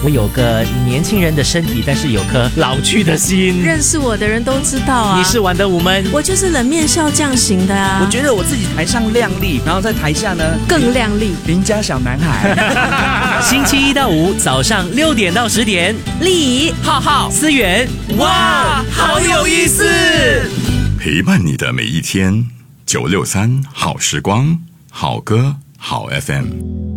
我有个年轻人的身体，但是有颗老去的心。 认识我的人都知道啊， 你是玩得无闷， 我就是冷面笑匠型的啊。 我觉得我自己台上靓丽，然后在台下呢更靓丽， 邻家小男孩。 星期一到五早上6点到10点， 丽怡、 浩浩、思源，哇，好有意思！ 陪伴你的每一天，963好时光，好歌好 FM。